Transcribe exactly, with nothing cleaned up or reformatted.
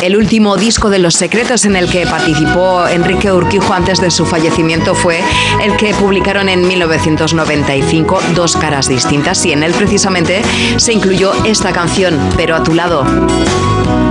El último disco de Los Secretos en el que participó Enrique Urquijo antes de su fallecimiento fue el que publicaron en mil novecientos noventa y cinco, Dos caras distintas, y en él precisamente se incluyó esta canción, Pero a tu lado.